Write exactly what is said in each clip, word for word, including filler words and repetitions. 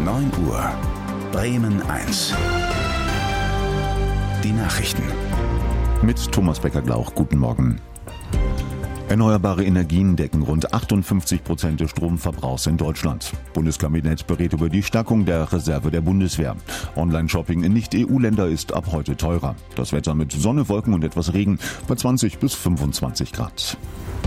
neun Uhr. Bremen eins. Die Nachrichten. Mit Thomas Becker-Glauch, guten Morgen. Erneuerbare Energien decken rund achtundfünfzig Prozent des Stromverbrauchs in Deutschland. Bundeskabinett berät über die Stärkung der Reserve der Bundeswehr. Online-Shopping in Nicht-E U-Länder ist ab heute teurer. Das Wetter mit Sonne, Wolken und etwas Regen bei zwanzig bis fünfundzwanzig Grad.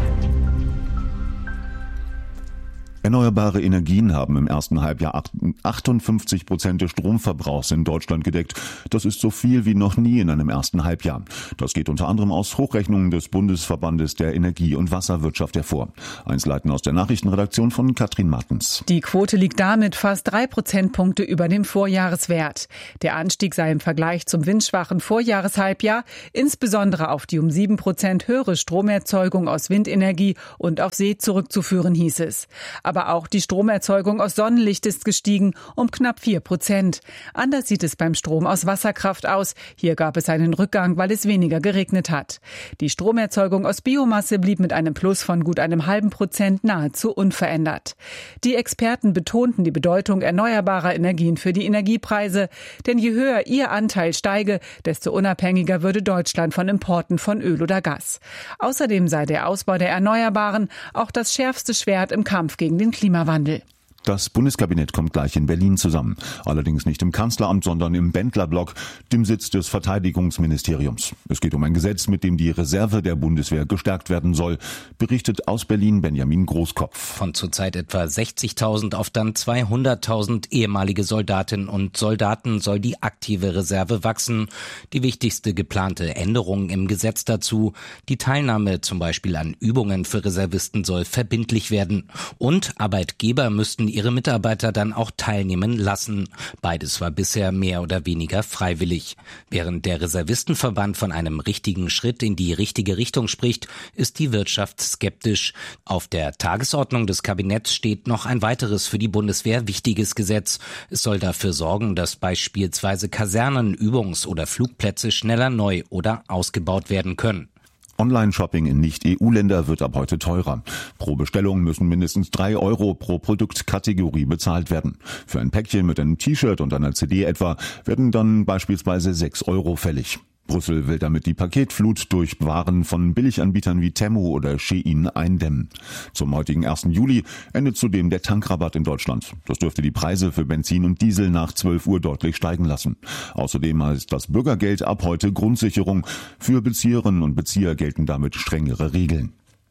Erneuerbare Energien haben im ersten Halbjahr achtundfünfzig Prozent des Stromverbrauchs in Deutschland gedeckt. Das ist so viel wie noch nie in einem ersten Halbjahr. Das geht unter anderem aus Hochrechnungen des Bundesverbandes der Energie- und Wasserwirtschaft hervor. Einzelheiten aus der Nachrichtenredaktion von Katrin Martens. Die Quote liegt damit fast drei Prozentpunkte über dem Vorjahreswert. Der Anstieg sei im Vergleich zum windschwachen Vorjahreshalbjahr insbesondere auf die um sieben Prozent höhere Stromerzeugung aus Windenergie und auf See zurückzuführen, hieß es. Aber Aber auch die Stromerzeugung aus Sonnenlicht ist gestiegen um knapp vier Prozent. Anders sieht es beim Strom aus Wasserkraft aus. Hier gab es einen Rückgang, weil es weniger geregnet hat. Die Stromerzeugung aus Biomasse blieb mit einem Plus von gut einem halben Prozent nahezu unverändert. Die Experten betonten die Bedeutung erneuerbarer Energien für die Energiepreise. Denn je höher ihr Anteil steige, desto unabhängiger würde Deutschland von Importen von Öl oder Gas. Außerdem sei der Ausbau der Erneuerbaren auch das schärfste Schwert im Kampf gegen den Klimawandel. Das Bundeskabinett kommt gleich in Berlin zusammen. Allerdings nicht im Kanzleramt, sondern im Bendlerblock, dem Sitz des Verteidigungsministeriums. Es geht um ein Gesetz, mit dem die Reserve der Bundeswehr gestärkt werden soll, berichtet aus Berlin Benjamin Großkopf. Von zurzeit etwa sechzigtausend auf dann zweihunderttausend ehemalige Soldatinnen und Soldaten soll die aktive Reserve wachsen. Die wichtigste geplante Änderung im Gesetz dazu: die Teilnahme zum Beispiel an Übungen für Reservisten soll verbindlich werden. Und Arbeitgeber müssten ihre Mitarbeiter dann auch teilnehmen lassen. Beides war bisher mehr oder weniger freiwillig. Während der Reservistenverband von einem richtigen Schritt in die richtige Richtung spricht, ist die Wirtschaft skeptisch. Auf der Tagesordnung des Kabinetts steht noch ein weiteres für die Bundeswehr wichtiges Gesetz. Es soll dafür sorgen, dass beispielsweise Kasernen, Übungs- oder Flugplätze schneller neu oder ausgebaut werden können. Online-Shopping in Nicht-E U-Länder wird ab heute teurer. Pro Bestellung müssen mindestens drei Euro pro Produktkategorie bezahlt werden. Für ein Päckchen mit einem T-Shirt und einer C D etwa werden dann beispielsweise sechs Euro fällig. Brüssel will damit die Paketflut durch Waren von Billiganbietern wie Temu oder Shein eindämmen. Zum heutigen ersten Juli endet zudem der Tankrabatt in Deutschland. Das dürfte die Preise für Benzin und Diesel nach zwölf Uhr deutlich steigen lassen. Außerdem heißt das Bürgergeld ab heute Grundsicherung. Für Bezieherinnen und Bezieher gelten damit strengere Regeln.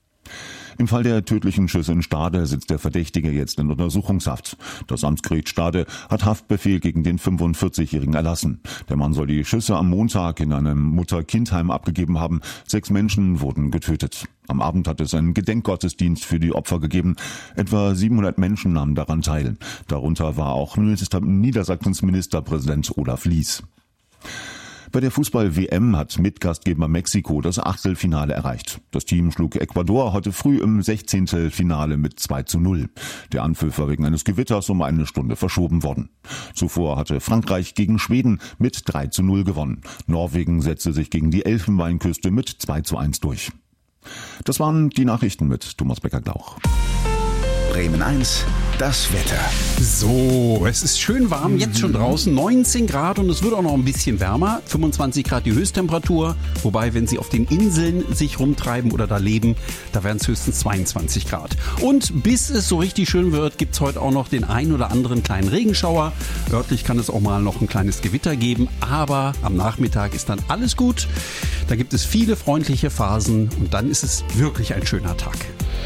Im Fall der tödlichen Schüsse in Stade sitzt der Verdächtige jetzt in Untersuchungshaft. Das Amtsgericht Stade hat Haftbefehl gegen den fünfundvierzigjährigen erlassen. Der Mann soll die Schüsse am Montag in einem Mutter-Kind-Heim abgegeben haben. Sechs Menschen wurden getötet. Am Abend hat es einen Gedenkgottesdienst für die Opfer gegeben. Etwa siebenhundert Menschen nahmen daran teil. Darunter war auch Niedersachsens Ministerpräsident Olaf Lies. Bei der Fußball-W M hat Mitgastgeber Mexiko das Achtelfinale erreicht. Das Team schlug Ecuador heute früh im Sechzehntelfinale mit zwei zu null. Der Anpfiff war wegen eines Gewitters um eine Stunde verschoben worden. Zuvor hatte Frankreich gegen Schweden mit drei zu null gewonnen. Norwegen setzte sich gegen die Elfenbeinküste mit zwei zu eins durch. Das waren die Nachrichten mit Thomas Becker-Glauch. Bremen eins, das Wetter. So, es ist schön warm, jetzt schon draußen, neunzehn Grad und es wird auch noch ein bisschen wärmer, fünfundzwanzig Grad die Höchsttemperatur, wobei, wenn Sie auf den Inseln sich rumtreiben oder da leben, da wären es höchstens zweiundzwanzig Grad. Und bis es so richtig schön wird, gibt es heute auch noch den ein oder anderen kleinen Regenschauer. Örtlich kann es auch mal noch ein kleines Gewitter geben, aber am Nachmittag ist dann alles gut. Da gibt es viele freundliche Phasen und dann ist es wirklich ein schöner Tag.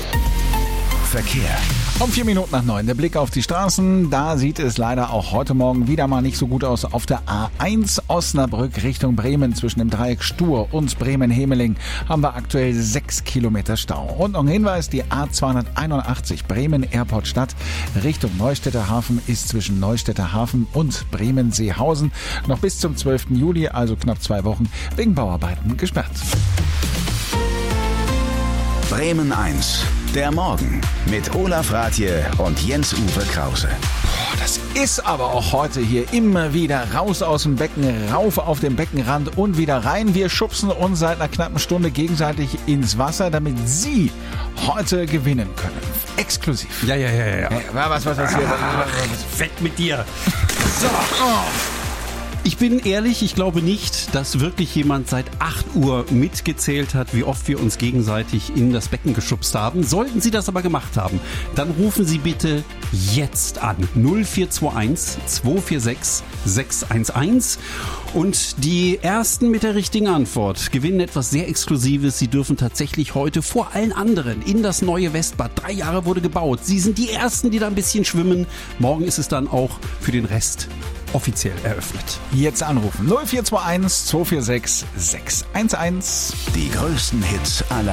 Verkehr. Um vier Minuten nach neun. Der Blick auf die Straßen. Da sieht es leider auch heute Morgen wieder mal nicht so gut aus. Auf der A eins Osnabrück Richtung Bremen zwischen dem Dreieck Stur und Bremen-Hemeling haben wir aktuell sechs Kilometer Stau. Und noch ein Hinweis, die A zweihunderteinundachtzig Bremen-Airport-Stadt Richtung Neustädter Hafen ist zwischen Neustädter Hafen und Bremen-Seehausen noch bis zum zwölften Juli, also knapp zwei Wochen, wegen Bauarbeiten gesperrt. Bremen eins. Der Morgen mit Olaf Rathje und Jens-Uwe Krause. Das ist aber auch heute hier immer wieder raus aus dem Becken, rauf auf den Beckenrand und wieder rein. Wir schubsen uns seit einer knappen Stunde gegenseitig ins Wasser, damit Sie heute gewinnen können. Exklusiv. Ja, ja, ja, ja. Ja, was, was, was hier? Weg mit dir. So. Ich bin ehrlich, ich glaube nicht, dass wirklich jemand seit acht Uhr mitgezählt hat, wie oft wir uns gegenseitig in das Becken geschubst haben. Sollten Sie das aber gemacht haben, dann rufen Sie bitte jetzt an. null vier zwei eins zwei vier sechs sechs eins eins. Und die Ersten mit der richtigen Antwort gewinnen etwas sehr Exklusives. Sie dürfen tatsächlich heute vor allen anderen in das neue Westbad. Drei Jahre wurde gebaut. Sie sind die Ersten, die da ein bisschen schwimmen. Morgen ist es dann auch für den Rest offiziell eröffnet. Jetzt anrufen null vier zwei eins zwei vier sechs sechs eins eins. Die größten Hits aller